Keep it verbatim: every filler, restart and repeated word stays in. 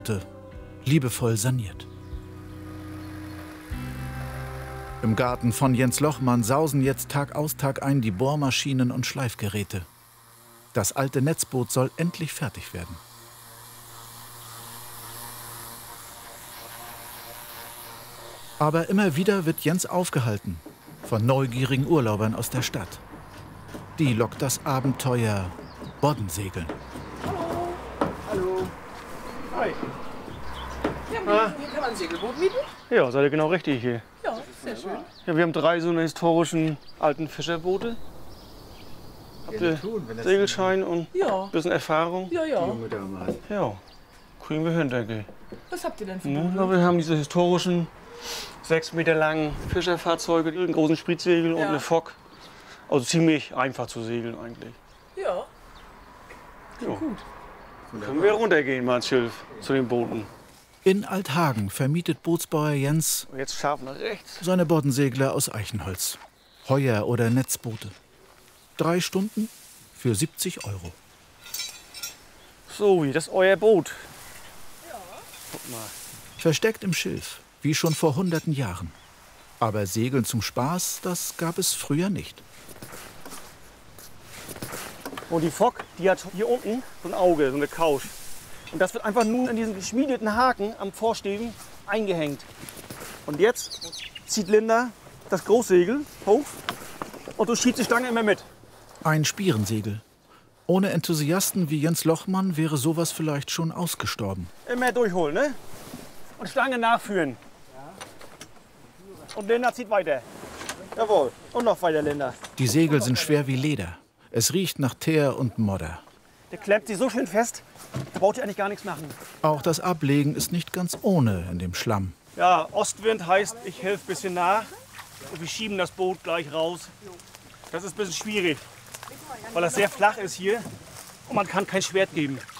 liebevoll saniert. Im Garten von Jens Lochmann sausen jetzt Tag aus Tag ein die Bohrmaschinen und Schleifgeräte. Das alte Netzboot soll endlich fertig werden. Aber immer wieder wird Jens aufgehalten von neugierigen Urlaubern aus der Stadt. Die lockt das Abenteuer Boddensegeln. Hallo. Hallo. Hi. Ja, ah. Hier kann man ein Segelboot mieten? Ja, seid ihr genau richtig hier. Ja, sehr schön. Ja, wir haben drei so eine historischen alten Fischerboote. Habt ihr Segelschein und ja. ein bisschen Erfahrung? Ja, ja. Ja, kriegen wir hin, denke ich. Was habt ihr denn für Ja, Boote? na, wir haben diese historischen, sechs Meter langen Fischerfahrzeuge, einen großen Spritzsegel und Ja. eine Fock. Also ziemlich einfach zu segeln eigentlich. Ja. Ja. Gut. Können wir runtergehen, mal ins Schilf, zu den Booten. In Althagen vermietet Bootsbauer Jens Jetzt scharf nach rechts. seine Boddensegler aus Eichenholz. Heuer- oder Netzboote. Drei Stunden für siebzig Euro. So, wie das ist euer Boot. Ja. Guck mal. Versteckt im Schilf, wie schon vor hunderten Jahren. Aber Segeln zum Spaß, das gab es früher nicht. Und die Fock, die hat hier unten so ein Auge, so eine Couch. Und das wird einfach nur in diesen geschmiedeten Haken am Vorsteven eingehängt. Und jetzt zieht Linda das Großsegel hoch und du schiebst die Stange immer mit. Ein Spirensegel. Ohne Enthusiasten wie Jens Lochmann wäre sowas vielleicht schon ausgestorben. Immer durchholen, ne? Und Stange nachführen. Und Linda zieht weiter. Jawohl. Und noch weiter, Linda. Die Segel sind schwer wie Leder. Es riecht nach Teer und Modder. Der klemmt sich so schön fest, da braucht ihr eigentlich gar nichts machen. Auch das Ablegen ist nicht ganz ohne in dem Schlamm. Ja, Ostwind heißt, ich helfe ein bisschen nach. Und wir schieben das Boot gleich raus. Das ist ein bisschen schwierig, weil das sehr flach ist hier und man kann kein Schwert geben.